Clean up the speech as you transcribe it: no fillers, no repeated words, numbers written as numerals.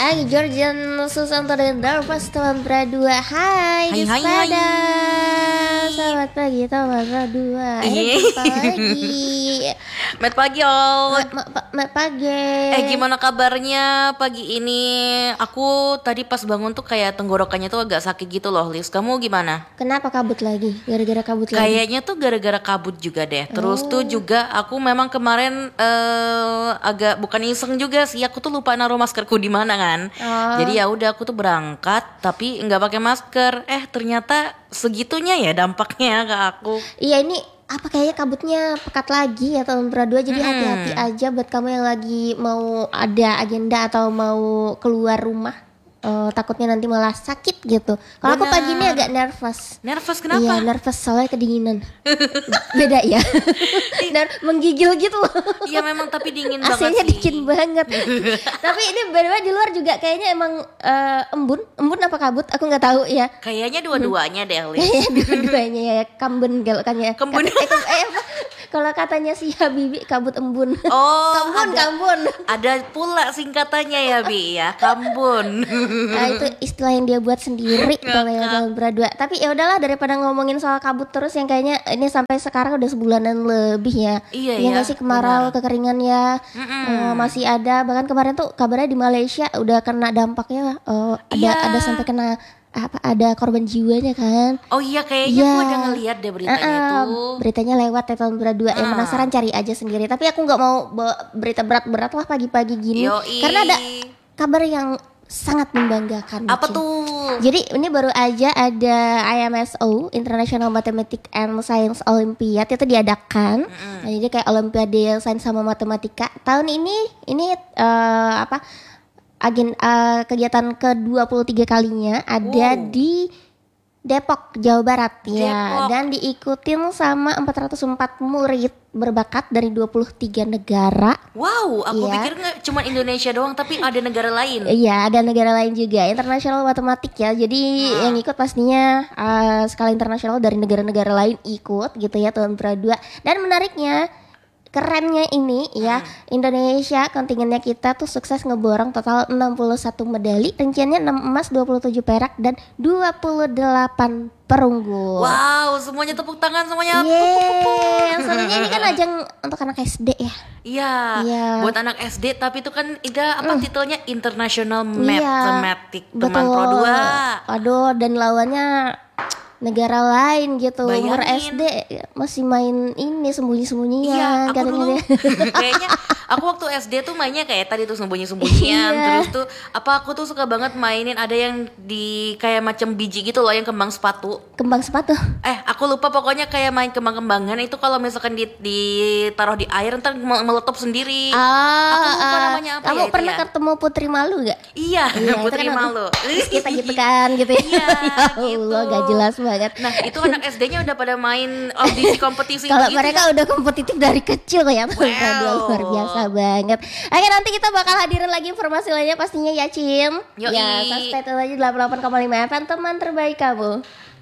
Agi Georgian Susanto dan Darvas teman berdua. Hai Despada. Selamat pagi teman berdua. Selamat pagi all. Selamat pagi. Gimana kabarnya pagi ini? Aku tadi pas bangun tuh kayak tenggorokannya tuh agak sakit gitu loh, Lis. Kamu gimana? Kenapa kabut lagi? Gara-gara kabut lagi? Kayaknya tuh gara-gara kabut juga deh. Terus tuh juga aku memang kemarin agak bukan iseng juga sih. Aku tuh lupa naruh maskerku di mana kan. Jadi ya udah aku tuh berangkat tapi nggak pakai masker. Ternyata segitunya ya dampaknya ke aku. Iya, ini apa kayaknya kabutnya pekat lagi ya tahun berdua. Jadi hati-hati aja buat kamu yang lagi mau ada agenda atau mau keluar rumah. Takutnya nanti malah sakit gitu. Kalau aku pagi ini agak nervous. Nervous kenapa? Iya, nervous soalnya kedinginan. Beda ya. Dan menggigil gitu loh. Iya memang tapi dingin banget sih. AC-nya dingin banget. Tapi ini beda di luar juga kayaknya emang embun apa kabut? Aku nggak tahu ya. Kayaknya dua-duanya deh, Lis. Kayaknya dua-duanya ya. Kambun kalau kan ya. Kembun. Kalau katanya si Habibi kabut embun. Oh, Kambun. Ada pula singkatannya ya, Bi ya. Kambun. Nah, itu istilah yang dia buat sendiri kalau yang tahun berdua. Tapi ya udahlah, daripada ngomongin soal kabut terus yang kayaknya ini sampai sekarang udah sebulanan lebih ya. Iya ya. Nggak sih, kemarau, kekeringan ya masih ada. Bahkan kemarin tuh kabarnya di Malaysia udah kena dampaknya. Ada sampai kena ada korban jiwanya kan. Oh iya, kayaknya aku udah ngeliat deh beritanya tuh. Beritanya lewat ya tahun berdua. Yang penasaran cari aja sendiri. Tapi aku nggak mau bawa berita berat-berat lah pagi-pagi gini. Karena ada kabar yang sangat membanggakan. Apa tuh? Jadi ini baru aja ada IMSO, International Mathematics and Science Olympiad, itu diadakan. Nah, jadi kayak Olimpiade Sains sama Matematika. Tahun ini kegiatan ke-23 kalinya ada di Depok, Jawa Barat ya. Dan diikutin sama 404 murid berbakat dari 23 negara. Wow, aku pikir nggak cuma Indonesia doang, tapi ada negara lain. Iya, ada negara lain juga. International Matematik ya. Jadi yang ikut pastinya skala internasional dari negara-negara lain ikut gitu ya tahun berdua. Dan menariknya, kerennya ini ya, Indonesia kontingennya kita tuh sukses ngeborong total 61 medali, rinciannya 6 emas, 27 perak dan 28 perunggu. Wow, semuanya tepuk tangan semuanya. Yang satunya ini kan ajang untuk anak SD ya. Iya. Buat anak SD, tapi itu kan titelnya International Mathematics teman Pro 2. Aduh, dan lawannya negara lain gitu. Bayangin. Umur SD masih main ini sembunyi-sembunyian. Iya, aku dulu kayaknya aku waktu SD tuh mainnya kayak tadi tuh sembunyi-sembunyian. Terus tuh aku tuh suka banget mainin ada yang di kayak macam biji gitu loh, yang kembang sepatu. Kembang sepatu? Aku lupa, pokoknya kayak main kembang-kembangan itu kalau misalkan ditaruh di air ntar meletup sendiri. Aku lupa namanya apa. Kamu pernah ketemu Putri Malu gak? Iya, Putri Malu. Kita gitu kan gitu ya. Iya, ya Allah, gak jelas banget. Nah, itu anak SD-nya udah pada main audisi kompetisi kalau gitu. Mereka udah kompetitif dari kecil ya. Luar biasa banget. Oke, nanti kita bakal hadirin lagi informasi lainnya pastinya ya, Cim. Yoi. Ya, stay tune aja 88,5 FM teman terbaik kamu.